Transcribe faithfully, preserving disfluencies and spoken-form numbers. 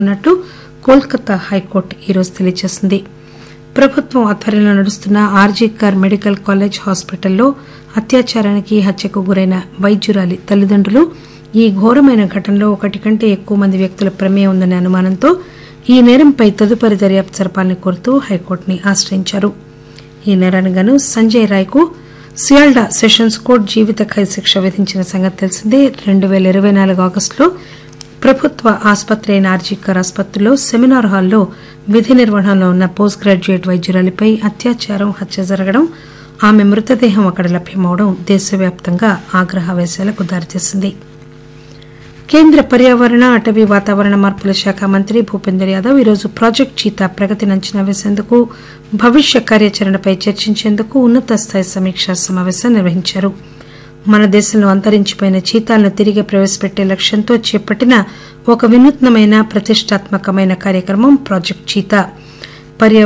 ఉన్నట్లు కోల్కతా హైకోర్టు ఈరోజు తెలియజేసింది. ప్రభుత్వం ఆధ్వర్యంలో నడుస్తున్న ఆర్జీ కర్ మెడికల్ కాలేజ్ హాస్పిటల్లో అత్యాచారానికి హత్యకు గురైన వైద్యురాలి తల్లిదండ్రులు ఈ ఘోరమైన ఘటనలో ఒకటి కంటే ఎక్కువ మంది వ్యక్తుల ప్రమేయం ఉందనే అనుమానంతో ఈ నేరంపై తదుపరి దర్యాప్తు జరపాలని కోరుతూ హైకోర్టుని ఆశ్రయించారు. ఈ నేరానికి గాను సంజయ్ రాయ్ కు సియాల్డా సెషన్స్ కోర్టు జీవిత ఖైదు శిక్ష విధించిన సంగతి తెలిసిందే. రెండు పేల ఇరవై నాలుగు ఆగస్టులో ప్రభుత్వ ఆసుపత్రి అయిన ఆర్జీ కర్ ఆసుపత్రిలో సెమినార్ హాల్లో విధి నిర్వహణలో ఉన్న పోస్ట్ గ్రాడ్యుయేట్ వైద్యురాలిపై అత్యాచారం హత్య జరగడం, ఆమె మృతదేహం అక్కడ లభ్యమవడం దేశవ్యాప్తంగా ఆగ్రహావేశాలకు దారితీసింది. కేంద్ర పర్యావరణ అటవీ వాతావరణ మార్పుల శాఖ మంత్రి భూపేందర్ యాదవ్ ఈరోజు ప్రాజెక్టు చీతా ప్రగతిని అంచనా వేసేందుకు భవిష్య కార్యాచరణపై చర్చించేందుకు ఉన్నత స్థాయి సమీక్షా సమావేశం నిర్వహించారు. మన దేశంలో అంతరించిపోయిన చీతాలను తిరిగి ప్రవేశపెట్టే లక్ష్యంతో చేపట్టిన ఒక వినూత్నమైన ప్రతిష్టాత్మకమైన కార్యక్రమం ప్రాజెక్టు చీతా.